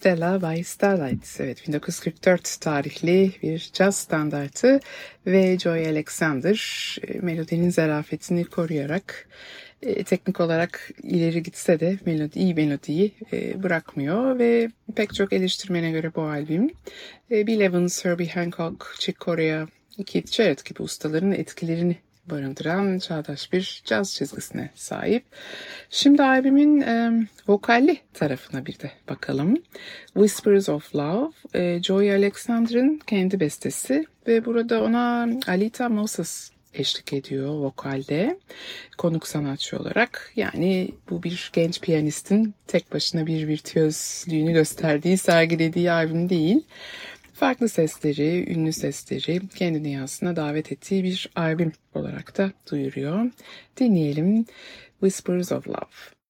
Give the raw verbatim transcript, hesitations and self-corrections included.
Stella by Starlight. Evet, bin dokuz yüz kırk dört tarihli bir caz standartı ve Joey Alexander e, melodinin zarafetini koruyarak e, teknik olarak ileri gitse de melodi, iyi melodiyi e, bırakmıyor ve pek çok eleştirmene göre bu albüm e, Bill Evans, Herbie Hancock, Chick Corea, Keith Jarrett gibi ustaların etkilerini barındıran çağdaş bir caz çizgisine sahip. Şimdi albümün e, vokalli tarafına bir de bakalım. Whispers of Love, e, Joey Alexander'ın kendi bestesi ve burada ona Alita Moses eşlik ediyor vokalde konuk sanatçı olarak. Yani bu bir genç piyanistin tek başına bir virtüözlüğünü gösterdiği, sergilediği albüm değil. Farklı sesleri, ünlü sesleri kendi dünyasına davet ettiği bir albüm olarak da duyuruyor. Dinleyelim Whispers of Love.